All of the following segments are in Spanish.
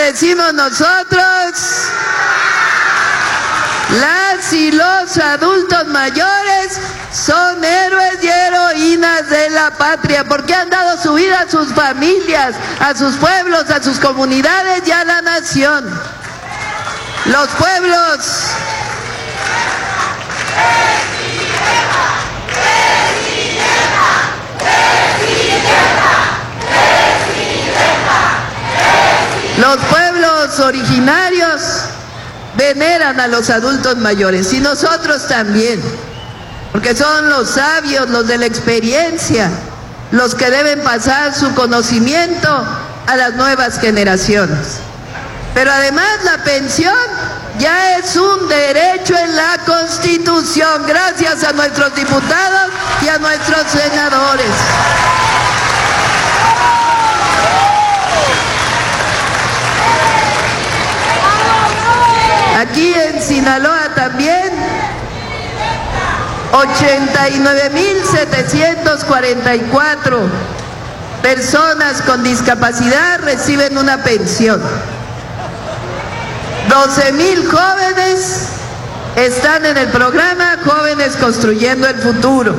decimos nosotros? Las y los adultos mayores son héroes y heroínas de la patria porque han dado su vida a sus familias, a sus pueblos, a sus comunidades y a la nación. Los pueblos... Los pueblos originarios veneran a los adultos mayores y nosotros también, porque son los sabios, los de la experiencia, los que deben pasar su conocimiento a las nuevas generaciones. Pero además la pensión ya es un derecho en la Constitución, gracias a nuestros diputados y a nuestros senadores. Aquí en Sinaloa también 89.744 personas con discapacidad reciben una pensión. 12,000 jóvenes están en el programa Jóvenes Construyendo el Futuro.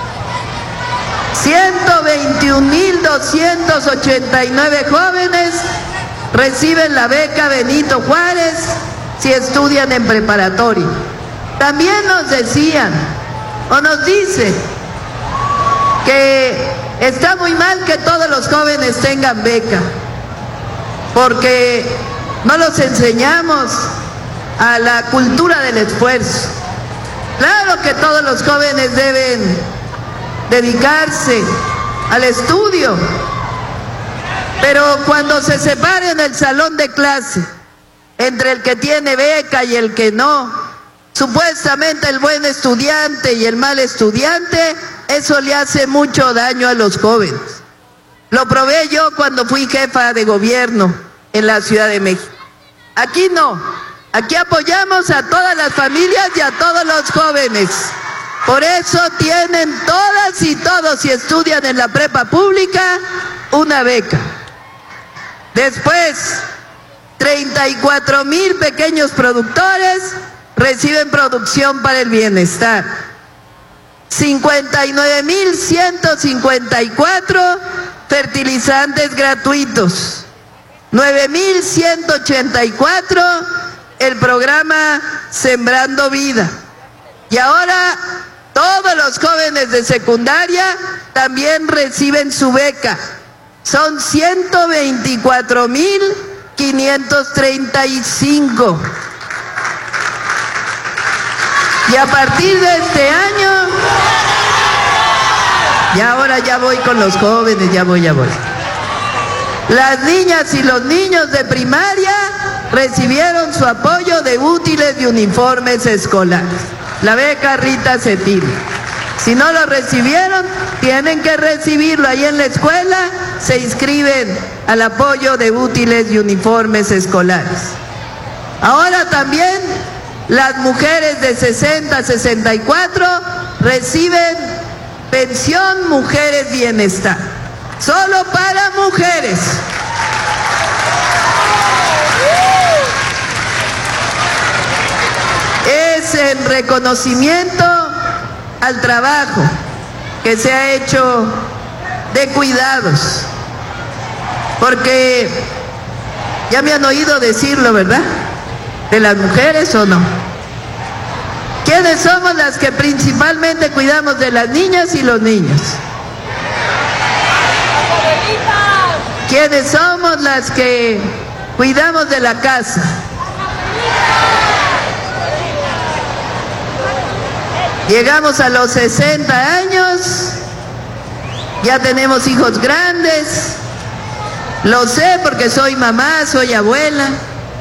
121,289 jóvenes reciben la beca Benito Juárez si estudian en preparatoria. También nos decían, o nos dicen, que está muy mal que todos los jóvenes tengan beca, porque no los enseñamos a la cultura del esfuerzo. Claro que todos los jóvenes deben dedicarse al estudio, pero cuando se separen el salón de clase entre el que tiene beca y el que no, supuestamente el buen estudiante y el mal estudiante, eso le hace mucho daño a los jóvenes. Lo probé yo cuando fui jefa de gobierno en la Ciudad de México. Aquí no, aquí apoyamos a todas las familias y a todos los jóvenes. Por eso tienen todas y todos, si estudian en la prepa pública, una beca. Después, 34,000 pequeños productores reciben producción para el bienestar. 59,154 fertilizantes gratuitos. 9,184 el programa Sembrando Vida. Y ahora todos los jóvenes de secundaria también reciben su beca. Son 124,535. Y a partir de este año, y ahora ya voy con los jóvenes, ya voy. Las niñas y los niños de primaria recibieron su apoyo de útiles y uniformes escolares. La beca Rita Cetil. Si no lo recibieron, tienen que recibirlo. Ahí en la escuela se inscriben al apoyo de útiles y uniformes escolares. Ahora también las mujeres de 60 a 64 reciben pensión Mujeres Bienestar. Solo para mujeres. Es en reconocimiento al trabajo que se ha hecho de cuidados, porque ya me han oído decirlo, ¿verdad? ¿De las mujeres o no? ¿Quiénes somos las que principalmente cuidamos de las niñas y los niños? ¿Quiénes somos las que cuidamos de la casa? Llegamos a los 60 años, ya tenemos hijos grandes, lo sé porque soy mamá, soy abuela.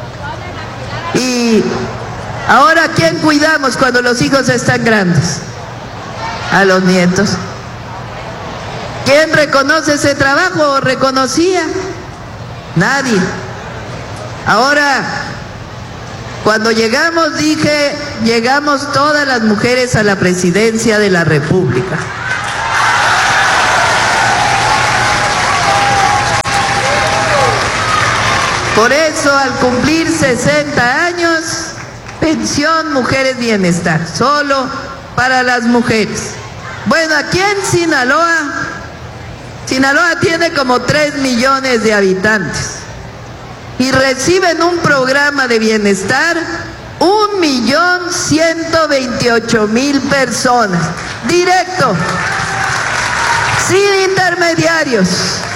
Y ahora, ¿a quién cuidamos cuando los hijos están grandes? A los nietos. ¿Quién reconoce ese trabajo o reconocía? Nadie. Ahora, cuando llegamos, dije, llegamos todas las mujeres a la presidencia de la República. Por eso, al cumplir 60 años, pensión Mujeres Bienestar, solo para las mujeres. Bueno, aquí en Sinaloa tiene como 3 millones de habitantes y reciben un programa de bienestar 1.128.000 personas, directo, sin intermediarios.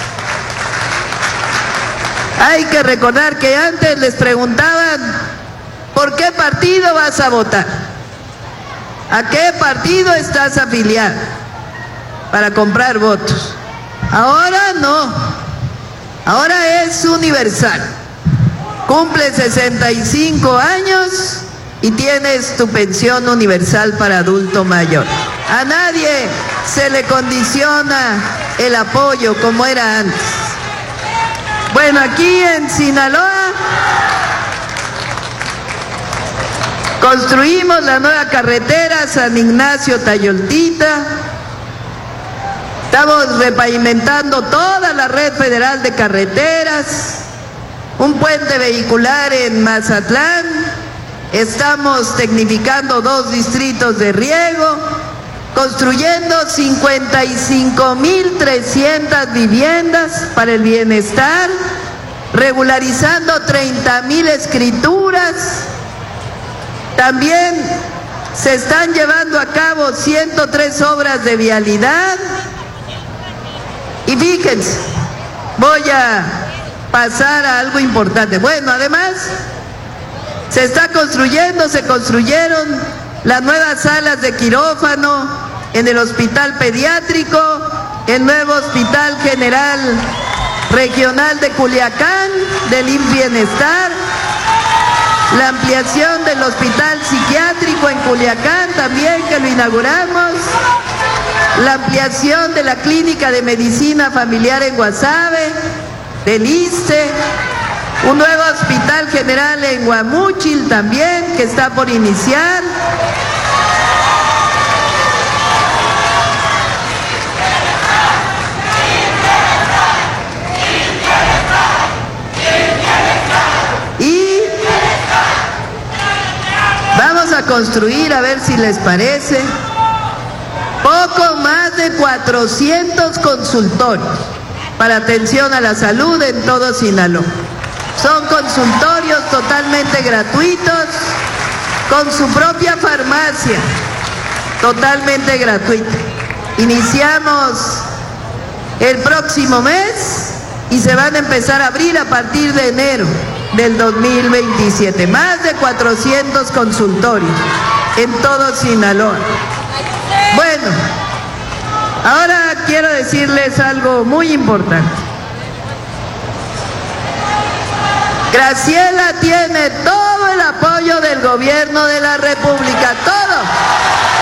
Hay que recordar que antes les preguntaban, ¿por qué partido vas a votar? ¿A qué partido estás afiliado? Para comprar votos. Ahora no, ahora es universal. Cumples 65 años y tienes tu pensión universal para adulto mayor. A nadie se le condiciona el apoyo como era antes. Bueno, aquí en Sinaloa construimos la nueva carretera San Ignacio-Tayoltita. Estamos repavimentando toda la red federal de carreteras, un puente vehicular en Mazatlán. Estamos tecnificando 2 distritos de riego, construyendo 55.300 viviendas para el bienestar, regularizando 30.000 escrituras. También se están llevando a cabo 103 obras de vialidad. Y fíjense, voy a pasar a algo importante. Bueno, además, se construyeron las nuevas salas de quirófano en el hospital pediátrico, el nuevo hospital general regional de Culiacán, del IMSS Bienestar, la ampliación del hospital psiquiátrico en Culiacán también, que lo inauguramos, la ampliación de la clínica de medicina familiar en Guasave, del ISSSTE, un nuevo hospital general en Guamúchil también, que está por iniciar. Y vamos a construir, a ver si les parece, poco más de 400 consultorios para atención a la salud en todo Sinaloa. Son consultorios totalmente gratuitos, con su propia farmacia, totalmente gratuita. Iniciamos el próximo mes y se van a empezar a abrir a partir de enero del 2027. Más de 400 consultorios en todo Sinaloa. Bueno, ahora quiero decirles algo muy importante. Graciela tiene todo el apoyo del gobierno de la República, todo.